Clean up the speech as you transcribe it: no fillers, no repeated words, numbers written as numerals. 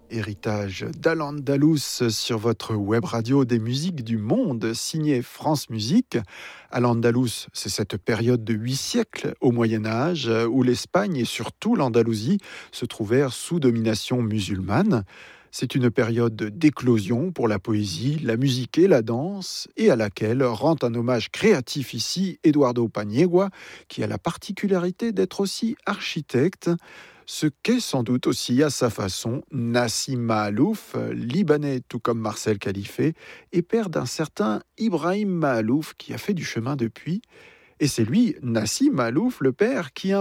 Héritage d'Al-Andalus sur votre web radio des musiques du monde, signé France Musique. Al-Andalus, c'est cette période de 8 siècles au Moyen-Âge où l'Espagne et surtout l'Andalousie se trouvèrent sous domination musulmane. C'est une période d'éclosion pour la poésie, la musique et la danse, et à laquelle rend un hommage créatif ici Eduardo Paniagua, qui a la particularité d'être aussi architecte, ce qu'est sans doute aussi à sa façon Nassim Mahalouf, libanais tout comme Marcel Khalife, et père d'un certain Ibrahim Mahalouf qui a fait du chemin depuis. Et c'est lui, Nassim Mahalouf, le père, qui